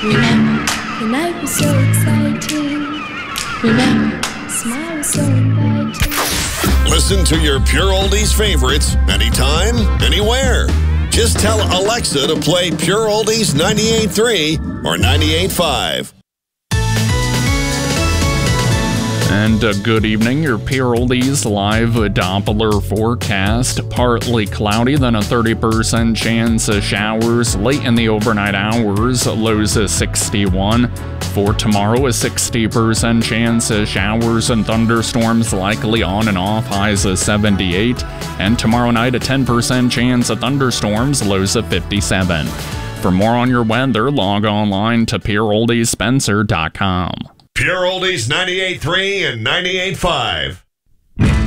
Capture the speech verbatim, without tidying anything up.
Remember, the night was so exciting. Remember, the smile was so inviting. Listen to your Pure Oldies favorites anytime, anywhere. Just tell Alexa to play Pure Oldies ninety-eight point three or ninety-eight point five. And uh, good evening, your Pure Oldies live Doppler forecast. Partly cloudy, then a thirty percent chance of showers late in the overnight hours. Lows of sixty-one. For tomorrow, a sixty percent chance of showers and thunderstorms likely on and off. Highs of seventy-eight. And tomorrow night, a ten percent chance of thunderstorms. Lows of fifty-seven. For more on your weather, log online to pure oldies spencer dot com. Pure Oldies ninety-eight point three and ninety-eight point five.